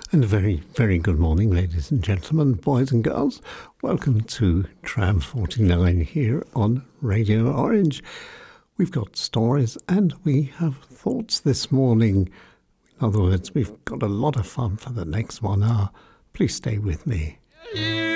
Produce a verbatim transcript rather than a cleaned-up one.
And a very, very good morning, ladies and gentlemen, boys and girls. Welcome to Tram forty-nine here on Radio Orange. We've got stories and we have thoughts this morning. In other words, we've got a lot of fun for the next one hour. Please stay with me.